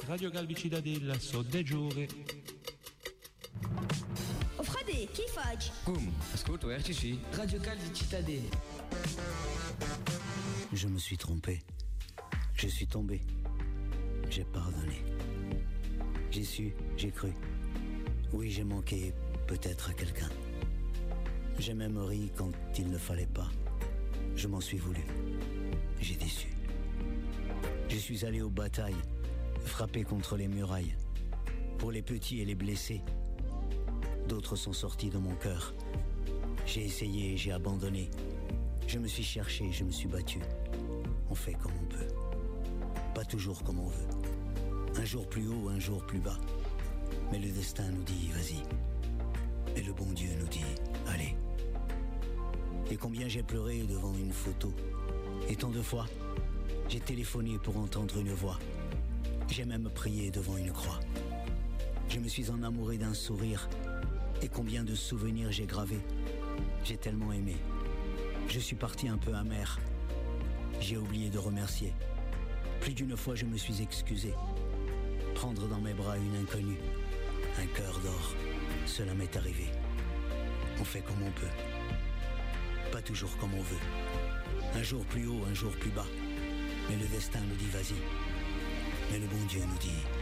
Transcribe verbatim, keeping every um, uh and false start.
Radio Galbi Cittadella, so de giure. Oh frate, chi fai? Come? Ascolto R C C. Radio Galbi Cittadella. Je me suis trompé. Je suis tombé. J'ai pardonné. J'ai su, j'ai cru. Oui, j'ai manqué peut-être à quelqu'un. J'ai même ri quand il ne fallait pas. Je m'en suis voulu. J'ai déçu. Je suis allé aux batailles, frappé contre les murailles. Pour les petits et les blessés, d'autres sont sortis de mon cœur. J'ai essayé, j'ai abandonné. Je me suis cherché, je me suis battu. On fait comme on peut. Pas toujours comme on veut. Un jour plus haut, un jour plus bas. Mais le destin nous dit, vas-y. Et le bon Dieu nous dit, allez. Et combien j'ai pleuré devant une photo. Et tant de fois, j'ai téléphoné pour entendre une voix. J'ai même prié devant une croix. Je me suis enamouré d'un sourire. Et combien de souvenirs j'ai gravés. J'ai tellement aimé. Je suis parti un peu amer. J'ai oublié de remercier. Plus d'une fois je me suis excusé. Prendre dans mes bras une inconnue. Un cœur d'or. Cela m'est arrivé. On fait comme on peut. Pas toujours comme on veut. Un jour plus haut, un jour plus bas. Mais le destin nous dit vas-y. Mais le bon Dieu nous dit